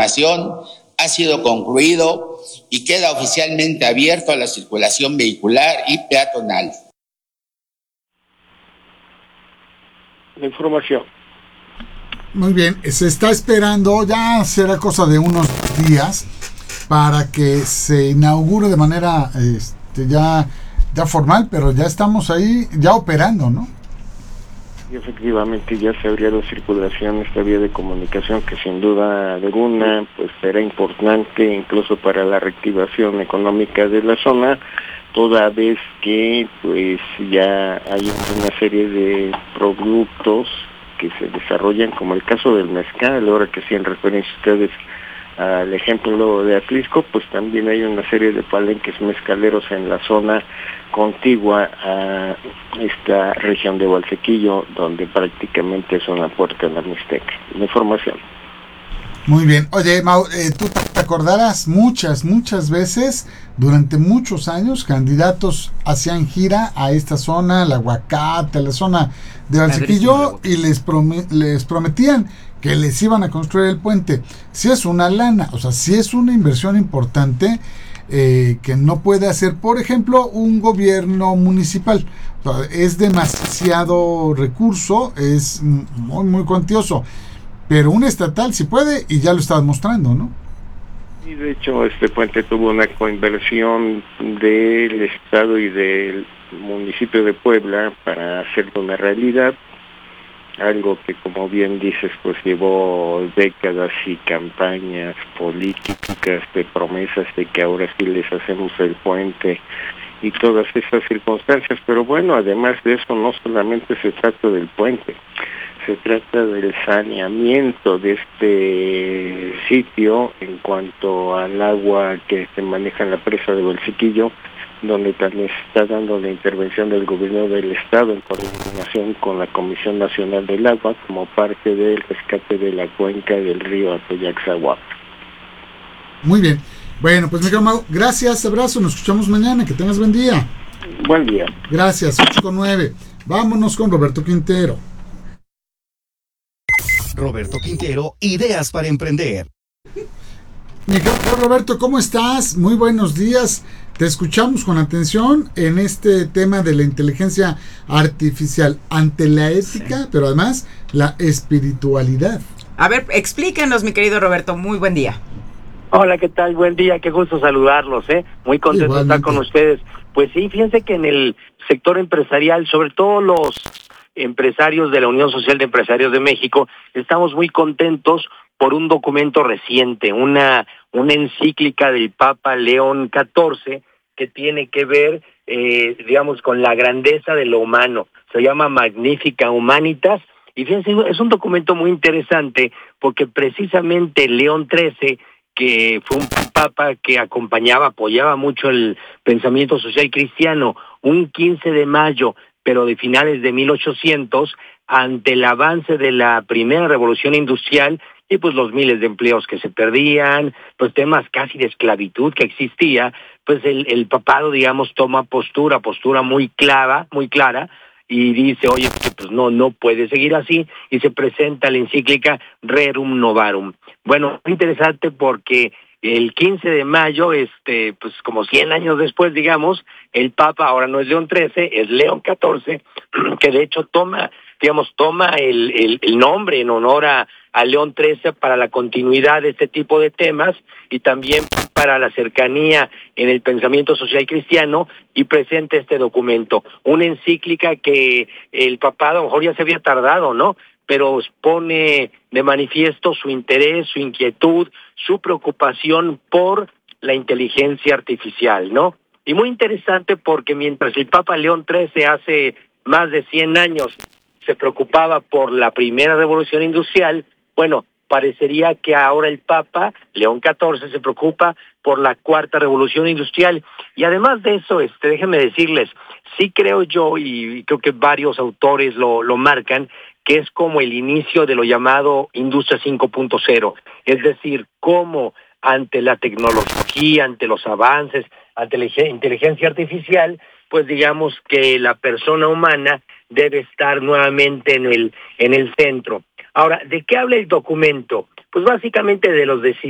información ha sido concluido y queda oficialmente abierto a la circulación vehicular y peatonal. La información. Muy bien, se está esperando, ya será cosa de unos días para que se inaugure de manera ya formal, pero ya estamos ahí, ya operando, ¿no? Y efectivamente ya se abrió la circulación, esta vía de comunicación que sin duda alguna pues será importante incluso para la reactivación económica de la zona, toda vez que pues ya hay una serie de productos que se desarrollan, como el caso del mezcal, ahora que hacían referencia ustedes al ejemplo de Atlisco, pues también hay una serie de palenques mezcaleros en la zona contigua a esta región de Valsequillo, donde prácticamente es una puerta en la Mixteca. La información. Muy bien. Oye, Mau, tú te acordarás muchas veces, durante muchos años, candidatos hacían gira a esta zona, el Aguacate, la zona de Valsequillo, y les prometían que les iban a construir el puente. Si es una lana, o sea, si es una inversión importante que no puede hacer, por ejemplo, un gobierno municipal. O sea, es demasiado recurso, es muy cuantioso. Pero un estatal sí puede, y ya lo está demostrando, ¿no? Y de hecho este puente tuvo una coinversión del Estado y del municipio de Puebla para hacerlo una realidad, algo que, como bien dices, pues llevó décadas y campañas políticas de promesas de que ahora sí les hacemos el puente y todas esas circunstancias. Pero bueno, además de eso, no solamente se trata del puente, se trata del saneamiento de este sitio en cuanto al agua que se maneja en la presa de Valsequillo, donde también se está dando la intervención del gobierno del estado en coordinación con la Comisión Nacional del Agua como parte del rescate de la cuenca del río Atoyaxahuaca. Muy bien. Bueno, pues Miguel Mau, gracias, abrazo, nos escuchamos mañana, que tengas buen día. Buen día. Gracias, 8:09. Vámonos con Roberto Quintero. Roberto Quintero, ideas para emprender. Miguel Roberto, ¿cómo estás? Muy buenos días. Te escuchamos con atención en este tema de la inteligencia artificial ante la ética, pero además la espiritualidad. A ver, explícanos, mi querido Roberto. Muy buen día. Hola, ¿qué tal? Buen día, qué gusto saludarlos, muy contento de estar con ustedes. Pues sí, fíjense que en el sector empresarial, sobre todo los empresarios de la Unión Social de Empresarios de México, estamos muy contentos por un documento reciente, una encíclica del Papa León XIV que tiene que ver, digamos, con la grandeza de lo humano. Se llama Magnificat Humanitas, y fíjense, es un documento muy interesante porque precisamente León XIII, que fue un papa que apoyaba mucho el pensamiento social cristiano, un 15 de mayo, pero de finales de 1800, ante el avance de la primera revolución industrial y pues los miles de empleos que se perdían, pues temas casi de esclavitud que existía, pues el papado, digamos, toma postura muy clara, y dice, oye, pues no puede seguir así, y se presenta la encíclica Rerum Novarum. Bueno, muy interesante porque el 15 de mayo, pues como 100 años después, digamos, el Papa ahora no es León XIII, es León XIV, que de hecho toma el nombre en honor a León XIII para la continuidad de este tipo de temas y también para la cercanía en el pensamiento social cristiano, y presenta este documento, una encíclica que el papado a lo mejor ya se había tardado, ¿no?, pero pone de manifiesto su interés, su inquietud, su preocupación por la inteligencia artificial, ¿no? Y muy interesante porque mientras el Papa León XIII hace más de 100 años se preocupaba por la primera revolución industrial, bueno, parecería que ahora el Papa León XIV se preocupa por la cuarta revolución industrial. Y además de eso, déjenme decirles, sí creo yo, y creo que varios autores lo marcan, que es como el inicio de lo llamado Industria 5.0, es decir, cómo ante la tecnología, ante los avances, ante la inteligencia artificial, pues digamos que la persona humana debe estar nuevamente en el centro. Ahora, ¿de qué habla el documento? Pues básicamente de los